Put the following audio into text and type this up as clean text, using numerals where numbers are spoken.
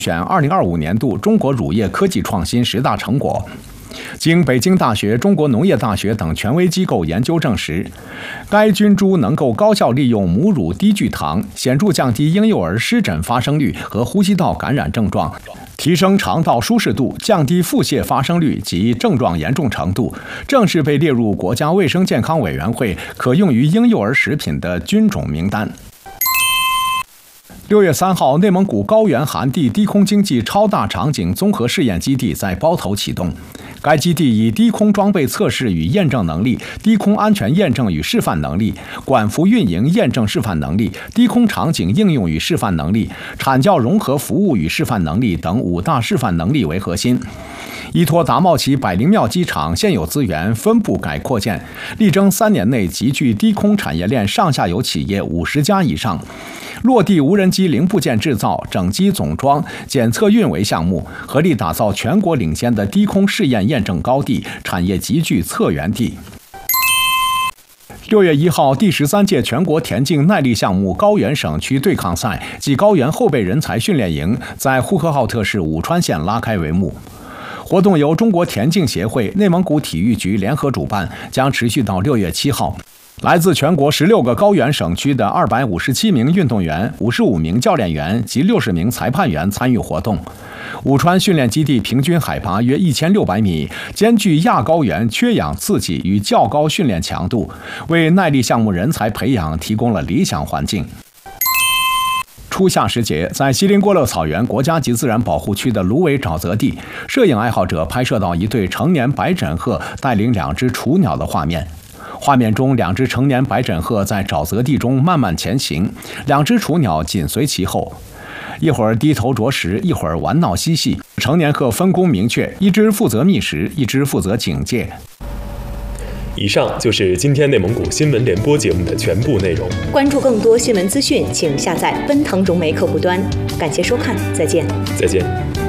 选2025年度中国乳业科技创新10大成果。经北京大学、中国农业大学等权威机构研究证实，该菌株能够高效利用母乳低聚糖，显著降低婴幼儿湿疹发生率和呼吸道感染症状，提升肠道舒适度，降低腹泻发生率及症状严重程度，正式被列入国家卫生健康委员会可用于婴幼儿食品的菌种名单。6月3号，内蒙古高原寒地低空经济超大场景综合试验基地在包头启动。该基地以低空装备测试与验证能力、低空安全验证与示范能力、管服运营验证示范能力、低空场景应用与示范能力、产教融合服务与示范能力等5大示范能力为核心，依托达茂旗百灵庙机场现有资源分部改扩建，力争3年内集聚低空产业链上下游企业50家以上，落地无人机零部件制造、整机总装、检测运维项目，合力打造全国领先的低空试验验证高地、产业集聚策源地。6月1号，第13届全国田径耐力项目高原省区对抗赛暨高原后备人才训练营在呼和浩特市武川县拉开帷幕。活动由中国田径协会、内蒙古体育局联合主办，将持续到6月7号。来自全国16个高原省区的257名运动员、55名教练员及60名裁判员参与活动。武川训练基地平均海拔约1600米，兼具亚高原缺氧刺激与较高训练强度，为耐力项目人才培养提供了理想环境。初夏时节，在锡林郭勒草原国家级自然保护区的芦苇沼泽地，摄影爱好者拍摄到一对成年白枕鹤带领2只雏鸟的画面。画面中，2只成年白枕鹤在沼泽地中慢慢前行，2只雏鸟紧随其后，一会儿低头啄食，一会儿玩闹嬉戏。成年鹤分工明确，一只负责觅食，一只负责警戒。 以上就是今天内蒙古新闻联播节目的全部内容。 关注更多新闻资讯，请下载奔腾融媒客户端。感谢收看，再见。 再见。